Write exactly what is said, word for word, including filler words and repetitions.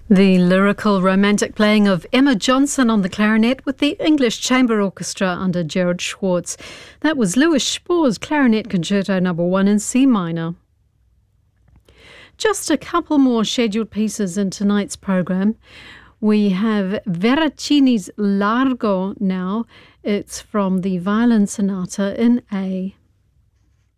The lyrical romantic playing of Emma Johnson on the clarinet with the English Chamber Orchestra under Gerald Schwartz. That was Louis Spohr's Clarinet Concerto number one in C minor. Just a couple more scheduled pieces in tonight's program. We have Veracini's Largo now. It's from the Violin Sonata in A.